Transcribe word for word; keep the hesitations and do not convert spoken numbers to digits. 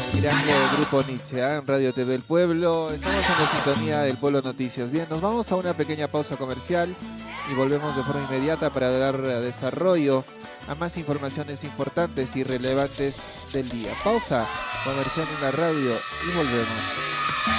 Mirando el grupo Nietzsche, ¿eh? En Radio T V El Pueblo. Estamos en la sintonía del Pueblo Noticias. Bien, nos vamos a una pequeña pausa comercial y volvemos de forma inmediata para dar desarrollo a más informaciones importantes y relevantes del día. Pausa comercial en la radio y volvemos.